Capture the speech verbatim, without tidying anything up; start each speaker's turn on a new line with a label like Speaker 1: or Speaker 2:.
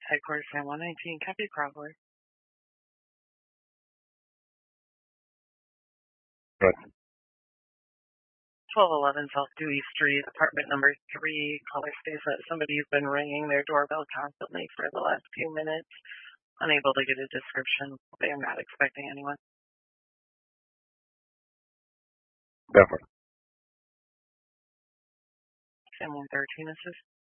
Speaker 1: Headquarters San one nineteen, Copy Crawford.
Speaker 2: Good.
Speaker 1: twelve eleven South Dewey Street, apartment number three. Caller states that somebody's been ringing their doorbell constantly for the last few minutes. Unable to get a description. They are not expecting anyone.
Speaker 2: Definitely.
Speaker 1: San one thirteen assist.